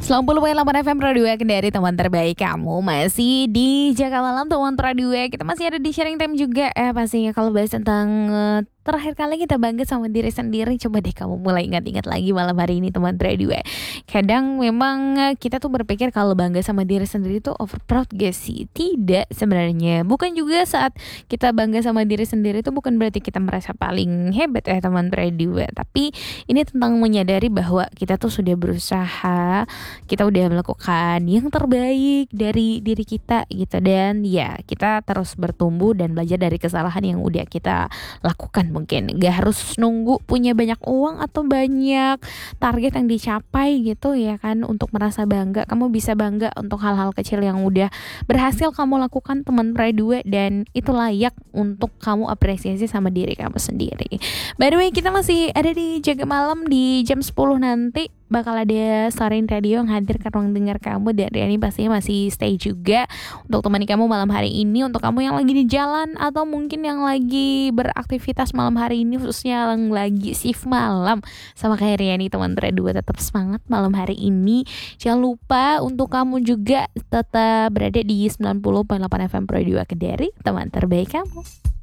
90,8 FM Radio Kendari, teman terbaik kamu. Masih di Jaga Malam teman Radio. Kita masih ada di sharing time juga. Pastinya kalau bahas tentang terakhir kali kita bangga sama diri sendiri. Coba deh kamu mulai ingat-ingat lagi malam hari ini teman radio. Kadang memang kita tuh berpikir kalau bangga sama diri sendiri tuh over proud gak sih? Tidak sebenarnya. Bukan juga saat kita bangga sama diri sendiri tuh bukan berarti kita merasa paling hebat teman radio. Tapi ini tentang menyadari bahwa kita tuh sudah berusaha, kita udah melakukan yang terbaik dari diri kita gitu. Dan ya kita terus bertumbuh dan belajar dari kesalahan yang udah kita lakukan. Mungkin gak harus nunggu punya banyak uang atau banyak target yang dicapai gitu ya kan untuk merasa bangga. Kamu bisa bangga untuk hal-hal kecil yang udah berhasil kamu lakukan teman radio, dan itu layak untuk kamu apresiasi sama diri kamu sendiri. By the way, kita masih ada di Jaga Malam. Di jam 10 nanti bakal ada Sarin Radio yang hadir ke ruang dengar kamu, dan Riani pastinya masih stay juga untuk temani kamu malam hari ini. Untuk kamu yang lagi di jalan atau mungkin yang lagi beraktivitas malam hari ini, khususnya yang lagi shift malam sama kayak Riani teman radio, tetap semangat malam hari ini. Jangan lupa untuk kamu juga tetap berada di 90,8 FM Radio Kendari, teman terbaik kamu.